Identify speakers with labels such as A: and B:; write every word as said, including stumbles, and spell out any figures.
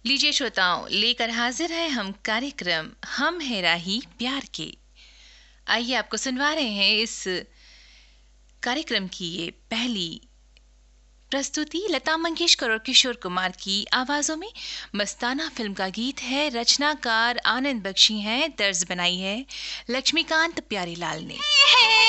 A: लीजिए श्रोताओं, लेकर हाजिर है हम कार्यक्रम हम है राही प्यार के। आइए आपको सुनवा रहे हैं इस कार्यक्रम की ये पहली प्रस्तुति लता मंगेशकर और किशोर कुमार की आवाजों में। मस्ताना फिल्म का गीत है, रचनाकार आनंद बख्शी हैं, तर्ज बनाई है लक्ष्मीकांत प्यारीलाल ने।